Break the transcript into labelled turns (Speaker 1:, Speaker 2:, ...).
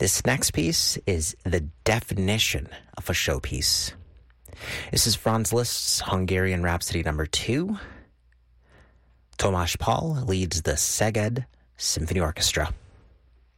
Speaker 1: This next piece is the definition of a showpiece. This is Franz Liszt's Hungarian Rhapsody No. 2. Tomasz Paul leads the Szeged Symphony Orchestra.